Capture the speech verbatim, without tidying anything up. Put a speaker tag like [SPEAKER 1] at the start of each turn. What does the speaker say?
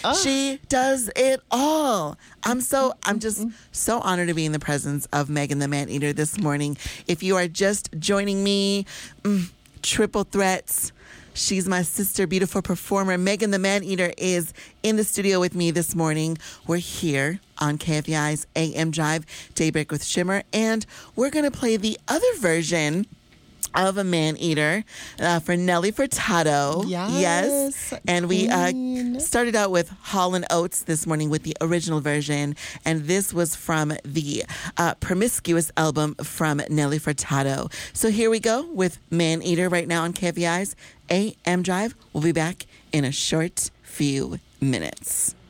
[SPEAKER 1] Oh.
[SPEAKER 2] She does it all. I'm so I'm just so honored to be in the presence of Megan the Maneater this morning. If you are just joining me, mm, triple threats. She's my sister, beautiful performer. Megan the Maneater is in the studio with me this morning. We're here on K F E I's A M Drive, Daybreak with Shimmer, and we're going to play the other version of a Maneater uh, for Nelly Furtado.
[SPEAKER 1] Yes.
[SPEAKER 2] Yes. And we uh,
[SPEAKER 1] Queen.
[SPEAKER 2] started out with Hall and Oates this morning with the original version. And this was from the uh, Promiscuous album from Nelly Furtado. So here we go with Maneater right now on K F E I's A M Drive. We'll be back in a short few minutes.